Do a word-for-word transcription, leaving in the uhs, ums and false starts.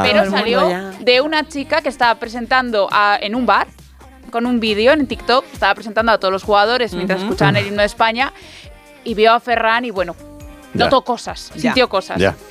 pero salió de una chica que estaba presentando a, en un bar, con un vídeo en TikTok, estaba presentando a todos los jugadores mientras uh-huh. escuchaban el himno de España, y vio a Ferran y bueno, notó ya. cosas, sintió ya. cosas. Ya.